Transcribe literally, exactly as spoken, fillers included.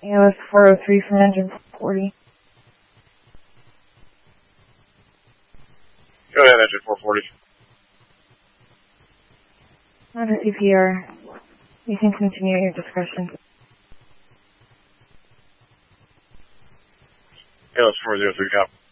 A L S four oh three from engine forty. Go ahead, engine four forty. Not a C P R. You can continue at your discretion. A L S four oh three, copy.